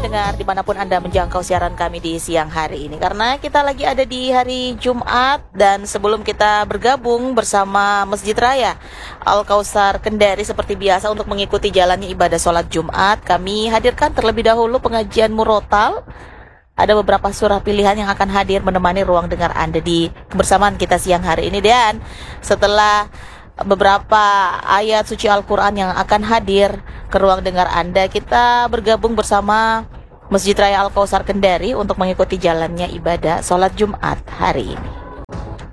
pendengar dimanapun Anda menjangkau siaran kami di siang hari ini, karena kita lagi ada di hari Jumat. Dan sebelum kita bergabung bersama Masjid Raya Al-Kautsar Kendari seperti biasa untuk mengikuti jalannya ibadah sholat Jumat, kami hadirkan terlebih dahulu pengajian murotal. Ada beberapa surah pilihan yang akan hadir menemani ruang dengar Anda di kebersamaan kita siang hari ini. Dan setelah beberapa ayat suci Al-Quran yang akan hadir ke ruang dengar Anda, kita bergabung bersama Masjid Raya Al-Kautsar Kendari untuk mengikuti jalannya ibadah sholat Jumat hari ini.